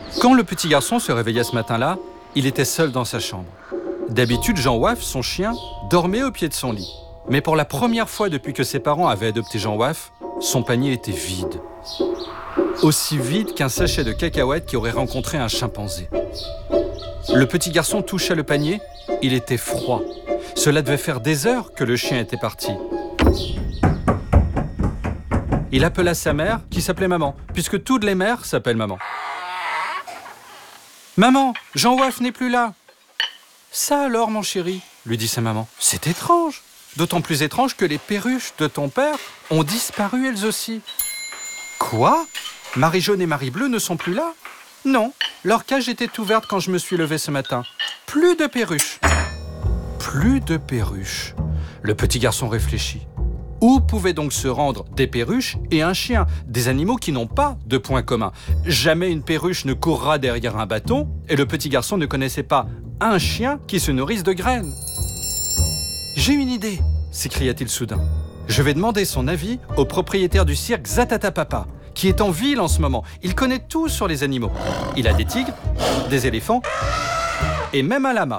Quand le petit garçon se réveilla ce matin-là, il était seul dans sa chambre. D'habitude, Jean Waf, son chien, dormait au pied de son lit. Mais pour la première fois depuis que ses parents avaient adopté Jean Waf, son panier était vide. Aussi vide qu'un sachet de cacahuètes qui aurait rencontré un chimpanzé. Le petit garçon toucha le panier, il était froid. Cela devait faire des heures que le chien était parti. Il appela sa mère, qui s'appelait Maman, puisque toutes les mères s'appellent Maman. « Maman, Jean Waf n'est plus là !»« Ça alors, mon chéri ?» lui dit sa maman. « C'est étrange, d'autant plus étrange que les perruches de ton père ont disparu elles aussi. »« Quoi ? Marie-Jaune et Marie-Bleue ne sont plus là ? » ?»« Non, leur cage était ouverte quand je me suis levé ce matin. Plus de perruches. » Plus de perruches. Le petit garçon réfléchit. Où pouvaient donc se rendre des perruches et un chien, des animaux qui n'ont pas de point commun? Jamais une perruche ne courra derrière un bâton, et le petit garçon ne connaissait pas un chien qui se nourrisse de graines. « J'ai une idée !» s'écria-t-il soudain. « Je vais demander son avis au propriétaire du cirque Zatata Papa, qui est en ville en ce moment. Il connaît tout sur les animaux. Il a des tigres, des éléphants et même un lama. »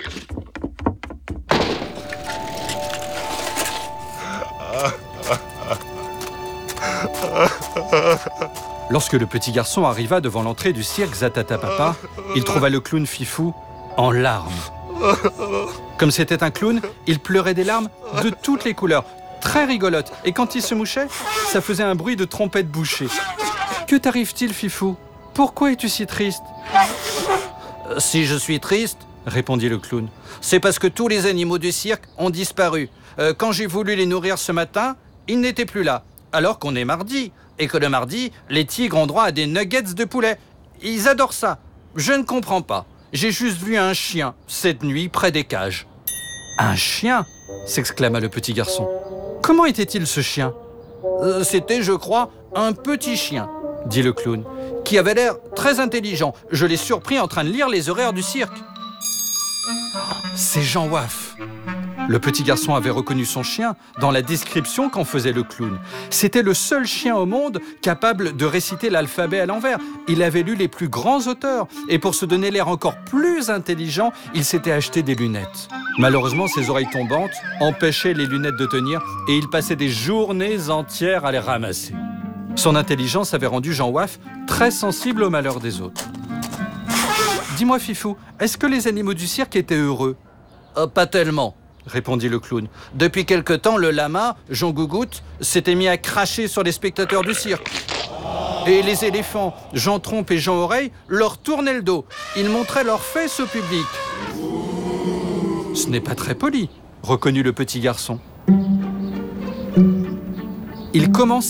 Lorsque le petit garçon arriva devant l'entrée du cirque Zatata Papa, il trouva le clown Fifou en larmes. Comme c'était un clown, il pleurait des larmes de toutes les couleurs, très rigolotes. Et quand il se mouchait, ça faisait un bruit de trompette bouchée. « Que t'arrive-t-il, Fifou? Pourquoi es-tu si triste ?»« Si je suis triste, répondit le clown, c'est parce que tous les animaux du cirque ont disparu. Quand j'ai voulu les nourrir ce matin, ils n'étaient plus là. Alors qu'on est mardi, et que le mardi, les tigres ont droit à des nuggets de poulet. Ils adorent ça. Je ne comprends pas. J'ai juste vu un chien, cette nuit, près des cages. »« Un chien ?» s'exclama le petit garçon. « Comment était-il ce chien ?»« C'était, je crois, un petit chien, » dit le clown, « qui avait l'air très intelligent. Je l'ai surpris en train de lire les horaires du cirque. »« C'est Jean Waf !» Le petit garçon avait reconnu son chien dans la description qu'en faisait le clown. C'était le seul chien au monde capable de réciter l'alphabet à l'envers. Il avait lu les plus grands auteurs et pour se donner l'air encore plus intelligent, il s'était acheté des lunettes. Malheureusement, ses oreilles tombantes empêchaient les lunettes de tenir et il passait des journées entières à les ramasser. Son intelligence avait rendu Jean Waf très sensible au malheur des autres. « Dis-moi, Fifou, est-ce que les animaux du cirque étaient heureux ?»« Pas tellement. » répondit le clown. « Depuis quelque temps, le lama, Jean Gougoute, s'était mis à cracher sur les spectateurs du cirque. Et les éléphants, Jean Trompe et Jean Oreille, leur tournaient le dos. Ils montraient leurs fesses au public. »« Ce n'est pas très poli, » reconnut le petit garçon. Il commença